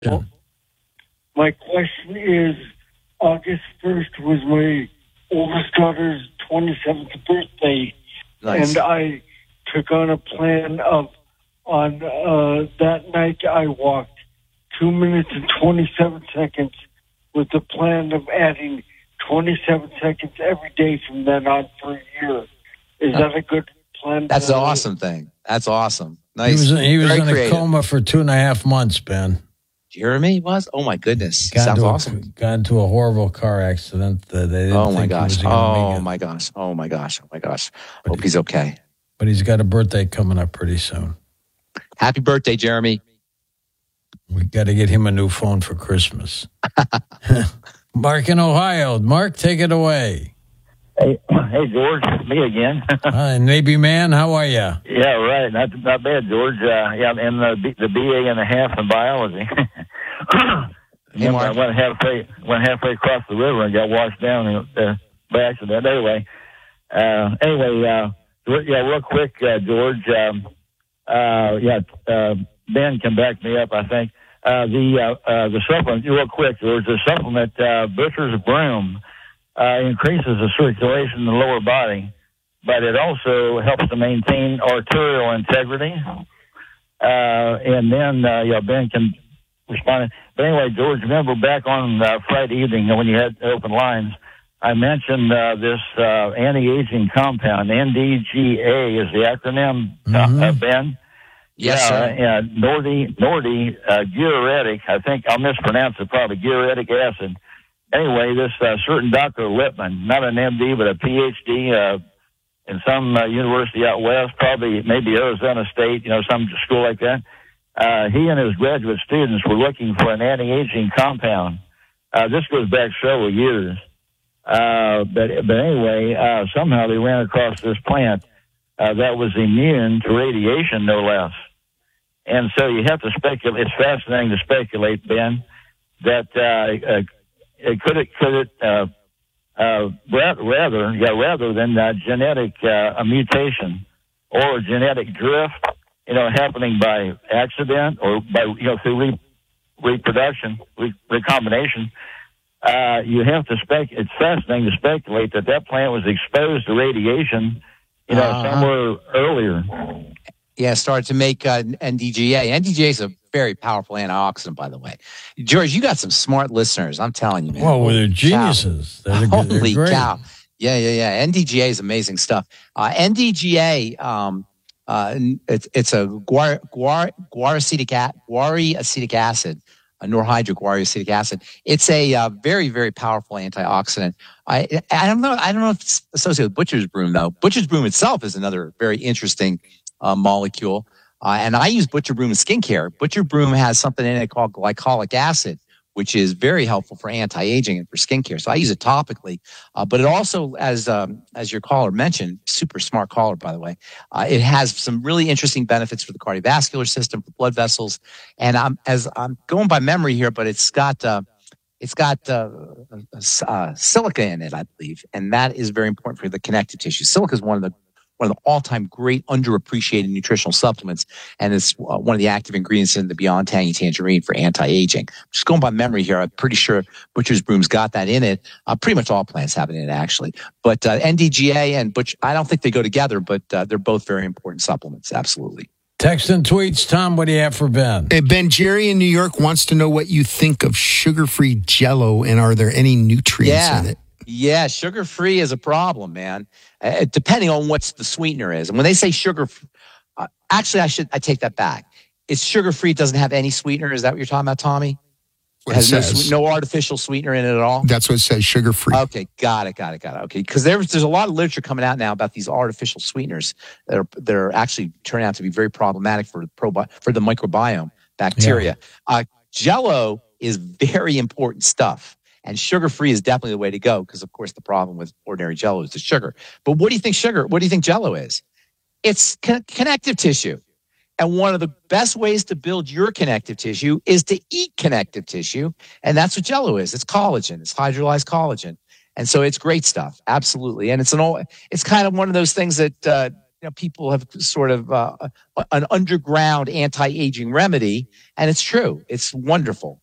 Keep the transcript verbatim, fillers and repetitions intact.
Well, my question is, August first was my oldest daughter's twenty-seventh birthday, nice. And I took on a plan of, on uh, that night I walked two minutes and twenty-seven seconds with the plan of adding twenty-seven seconds every day from then on for a year. Is that a good plan? That's an awesome thing. That's awesome. Nice. He was, he was Very in creative. a coma for two and a half months, Ben. Jeremy was? Oh, my goodness. Got Sounds into a, awesome. Got into a horrible car accident. That they didn't oh, my think gosh. He was Oh, make it. my gosh. Oh, my gosh. Oh, my gosh. But Hope he, he's okay. But he's got a birthday coming up pretty soon. Happy birthday, Jeremy. We got to get him a new phone for Christmas. Mark in Ohio. Mark, take it away. Hey, hey, George, me again. Hi, Navy man, how are you? Yeah, right. Not not bad, George. Uh, yeah, and the B, the B A and a half in biology. Hey, Mark. I went halfway went halfway across the river and got washed down uh, by accident. Anyway, uh, anyway, uh, yeah, real quick, uh, George. Um, uh, yeah, uh, Ben can back me up. I think uh, the uh, uh, the supplement. Real quick, George. The supplement, uh, Butcher's Broom. Uh, increases the circulation in the lower body, but it also helps to maintain arterial integrity. Uh, and then, uh, yeah, Ben can respond. But anyway, George, remember back on uh, Friday evening when you had open lines, I mentioned uh, this uh, anti-aging compound. N D G A is the acronym, Mm-hmm. uh, Ben. Yes, yeah, sir. Yeah, Nordi, Nordi, uh, Diuretic, I think I'll mispronounce it probably, diuretic acid. Anyway, this uh, certain Doctor Lippman, not an M D, but a P H D uh, in some uh, university out west, probably maybe Arizona State, you know, some school like that. Uh, he and his graduate students were looking for an anti-aging compound. Uh, this goes back several years. Uh, but, but anyway, uh, somehow they ran across this plant uh, that was immune to radiation, no less. And so you have to speculate. It's fascinating to speculate, Ben, that uh, uh, could it could it uh, uh, rather yeah rather than uh, genetic uh, a mutation or a genetic drift, you know, happening by accident or by you know through re- reproduction, re- recombination. Uh, you have to spec. It's fascinating to speculate that that plant was exposed to radiation, you know, Uh-huh. somewhere earlier. Yeah, started to make uh, N D G A. N D G A is a very powerful antioxidant, by the way. George, you got some smart listeners. I'm telling you, man. Well, they're Holy geniuses. cow. They're, they're Holy great. cow. Yeah, yeah, yeah. N D G A is amazing stuff. Uh, N D G A, um, uh, it's, it's a guar, guar, guaracetic, a- guaracetic acid, a norhydroguaracetic acid. It's a uh, very, very powerful antioxidant. I, I don't know. I don't know if it's associated with Butcher's Broom, though. Butcher's Broom itself is another very interesting uh, molecule. Uh, and I use Butcher Broom in skincare. Butcher Broom has something in it called glycolic acid, which is very helpful for anti-aging and for skincare. So I use it topically. Uh, but it also, as um, as your caller mentioned, super smart caller, by the way, uh, it has some really interesting benefits for the cardiovascular system, for blood vessels. And I'm as I'm going by memory here, but it's got uh, it's got uh, uh, silica in it, I believe, and that is very important for the connective tissue. Silica is one of the one of the all-time great underappreciated nutritional supplements, and it's uh, one of the active ingredients in the Beyond Tangy Tangerine for anti-aging. Just going by memory here, I'm pretty sure Butcher's Broom's got that in it. Uh, pretty much all plants have it in it, actually. But uh, N D G A and Butch, I don't think they go together, but uh, they're both very important supplements, absolutely. Text and tweets. Tom, what do you have for Ben? Hey, Ben, Jerry in New York wants to know what you think of sugar-free Jell-O, and are there any nutrients Yeah. in it? Yeah, sugar-free is a problem, man. Uh, depending on what the sweetener is. And when they say sugar, uh, actually, I should I take that back. It's sugar-free, doesn't have any sweetener. Is that what you're talking about, Tommy? What It has it no, says. swe- no artificial sweetener in it at all? That's what it says, sugar-free. Okay, got it, got it, got it. Okay, because there's there's a lot of literature coming out now about these artificial sweeteners that are that are actually turning out to be very problematic for the probi- for the microbiome bacteria. Uh, Jell-O is very important stuff, and sugar-free is definitely the way to go because, of course, the problem with ordinary Jell-O is the sugar. But what do you think sugar? What do you think Jell-O is? It's con- connective tissue. And one of the best ways to build your connective tissue is to eat connective tissue. And that's what Jell-O is. It's collagen. It's hydrolyzed collagen. And so it's great stuff. Absolutely. And it's an old, it's kind of one of those things that, uh, you know, people have sort of uh, an underground anti-aging remedy, and it's true. It's wonderful.